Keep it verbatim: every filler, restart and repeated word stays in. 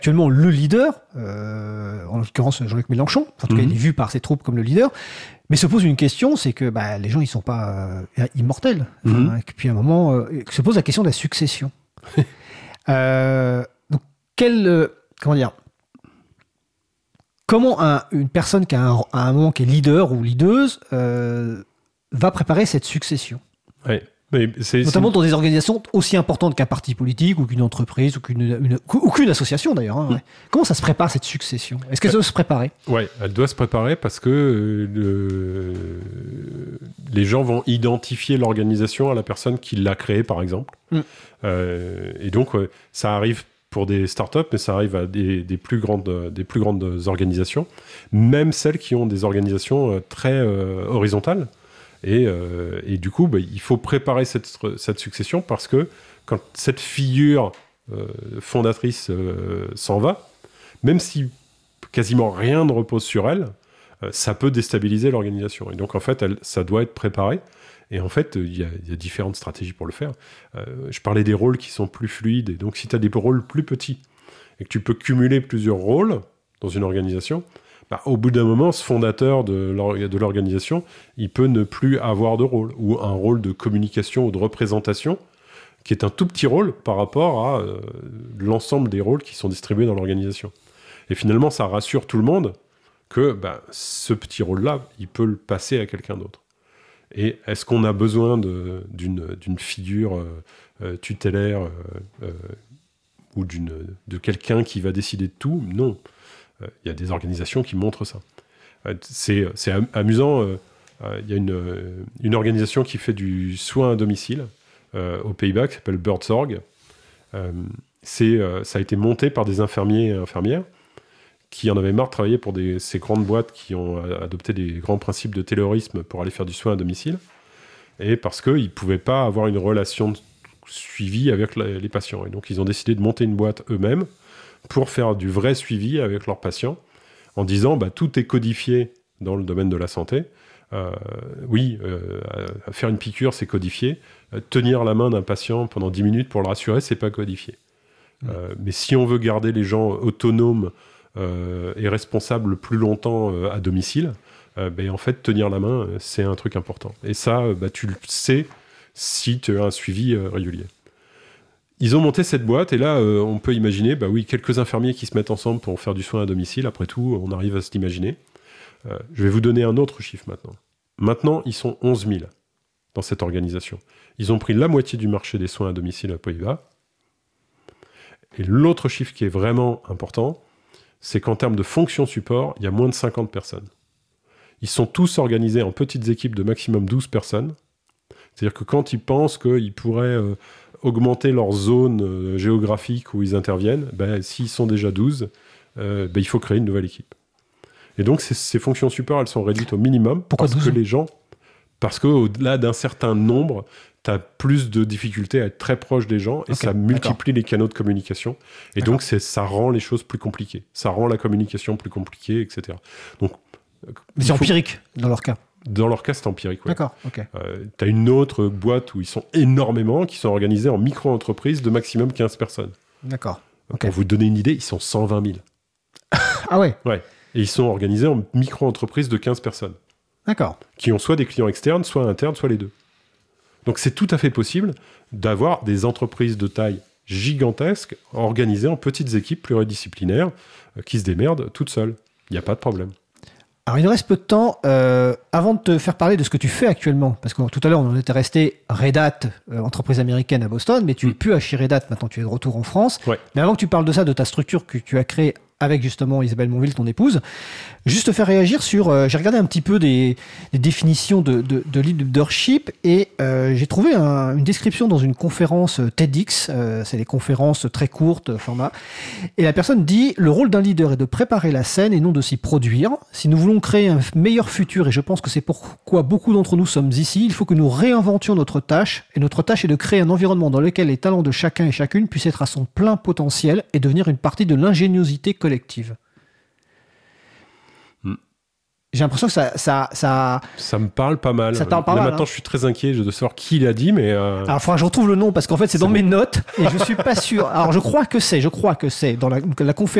actuellement le leader, euh, en l'occurrence Jean-Luc Mélenchon, en tout cas, mmh. il est vu par ses troupes comme le leader, mais se pose une question, c'est que bah, les gens, ils sont pas euh, immortels. Enfin, mmh. Et puis à un moment, euh, se pose la question de la succession. euh, donc, quel, euh, comment dire, comment un, une personne qui a un, à un moment qui est leader ou leaduse euh, va préparer cette succession? Ouais. Mais c'est, Notamment c'est... dans des organisations aussi importantes qu'un parti politique ou qu'une entreprise ou qu'une, une, ou qu'une association d'ailleurs. Hein, ouais. Comment ça se prépare cette succession? Est-ce qu'elle doit se préparer? Oui, elle doit se préparer parce que euh, le... les gens vont identifier l'organisation à la personne qui l'a créée, par exemple. Mm. Euh, et donc, ouais, ça arrive pour des startups, mais ça arrive à des, des, plus, grandes, des plus grandes organisations, même celles qui ont des organisations très euh, horizontales. Et, euh, et du coup, bah, il faut préparer cette, cette succession parce que quand cette figure euh, fondatrice euh, s'en va, même si quasiment rien ne repose sur elle, euh, ça peut déstabiliser l'organisation. Et donc, en fait, elle, ça doit être préparé. Et en fait, il y, y a différentes stratégies pour le faire. Euh, je parlais des rôles qui sont plus fluides. Et donc, si tu as des rôles plus petits et que tu peux cumuler plusieurs rôles dans une organisation, bah, au bout d'un moment, ce fondateur de, l'or- de l'organisation, il peut ne plus avoir de rôle, ou un rôle de communication ou de représentation, qui est un tout petit rôle par rapport à euh, l'ensemble des rôles qui sont distribués dans l'organisation. Et finalement, ça rassure tout le monde que bah, ce petit rôle-là, il peut le passer à quelqu'un d'autre. Et est-ce qu'on a besoin de, d'une, d'une figure euh, euh, tutélaire euh, euh, ou d'une, de quelqu'un qui va décider de tout? Non. Il euh, y a des organisations qui montrent ça. Euh, c'est, c'est amusant. Il euh, euh, y a une, une organisation qui fait du soin à domicile euh, aux Pays-Bas qui s'appelle Buurtzorg. Euh, c'est, euh, ça a été monté par des infirmiers et infirmières qui en avaient marre de travailler pour des, ces grandes boîtes qui ont adopté des grands principes de taylorisme pour aller faire du soin à domicile, et parce qu'ils ne pouvaient pas avoir une relation de suivi avec la, les patients. Et donc, ils ont décidé de monter une boîte eux-mêmes pour faire du vrai suivi avec leurs patients, en disant bah, tout est codifié dans le domaine de la santé. Euh, oui, euh, faire une piqûre, c'est codifié. Euh, tenir la main d'un patient pendant dix minutes pour le rassurer, c'est pas codifié. Mmh. Euh, mais si on veut garder les gens autonomes euh, et responsables plus longtemps euh, à domicile, euh, ben, en fait, tenir la main, c'est un truc important. Et ça, bah, tu le sais si tu as un suivi euh, régulier. Ils ont monté cette boîte, et là, euh, on peut imaginer, bah oui, quelques infirmiers qui se mettent ensemble pour faire du soin à domicile. Après tout, on arrive à se l'imaginer. Euh, je vais vous donner un autre chiffre maintenant. Maintenant, ils sont onze mille dans cette organisation. Ils ont pris la moitié du marché des soins à domicile à Pays-Bas. Et l'autre chiffre qui est vraiment important, c'est qu'en termes de fonction support, il y a moins de cinquante personnes. Ils sont tous organisés en petites équipes de maximum douze personnes. C'est-à-dire que quand ils pensent qu'ils pourraient euh, augmenter leur zone euh, géographique où ils interviennent, ben, s'ils sont déjà douze, euh, ben, il faut créer une nouvelle équipe. Et donc, ces, ces fonctions support, elles sont réduites au minimum. Pourquoi parce douze que les gens, parce qu'au-delà d'un certain nombre, tu as plus de difficultés à être très proche des gens, et okay, ça multiplie d'accord. les canaux de communication. Et d'accord. donc, c'est, ça rend les choses plus compliquées. Ça rend la communication plus compliquée, et cetera. Donc, mais c'est faut... empirique, dans leur cas. Dans leur cas, c'est empirique, oui. D'accord, ok. Euh, tu as une autre boîte où ils sont énormément, qui sont organisés en micro-entreprises de maximum quinze personnes. D'accord. Okay. Pour vous donner une idée, ils sont cent vingt mille. Ah ouais? Ouais. Et ils sont organisés en micro-entreprises de quinze personnes. D'accord. Qui ont soit des clients externes, soit internes, soit les deux. Donc c'est tout à fait possible d'avoir des entreprises de taille gigantesque organisées en petites équipes pluridisciplinaires euh, qui se démerdent toutes seules. Il n'y a pas de problème. Alors, il nous reste peu de temps. Euh, avant de te faire parler de ce que tu fais actuellement, parce que tout à l'heure, on en était resté Red Hat, euh, entreprise américaine à Boston, mais tu n'es plus à chez Red Hat, maintenant tu es de retour en France. Ouais. Mais avant que tu parles de ça, de ta structure que tu as créée avec justement Isabelle Monville, ton épouse, juste te faire réagir sur... Euh, j'ai regardé un petit peu des, des définitions de, de, de leadership, et euh, j'ai trouvé un, une description dans une conférence TEDx, euh, c'est des conférences très courtes, format, et la personne dit « Le rôle d'un leader est de préparer la scène et non de s'y produire. Si nous voulons créer un meilleur futur, et je pense que c'est pourquoi beaucoup d'entre nous sommes ici, il faut que nous réinventions notre tâche, et notre tâche est de créer un environnement dans lequel les talents de chacun et chacune puissent être à son plein potentiel et devenir une partie de l'ingéniosité collective. » J'ai l'impression que ça, ça, ça. Ça me parle pas mal. Ça parle pas Là, mal. maintenant, Hein. je suis très inquiet. Je dois savoir qui l'a dit, mais. Euh... Alors, il faudra que je retrouve le nom parce qu'en fait, c'est, c'est dans bon. mes notes et je suis pas sûr. Alors, je crois que c'est, je crois que c'est dans la, la conférence.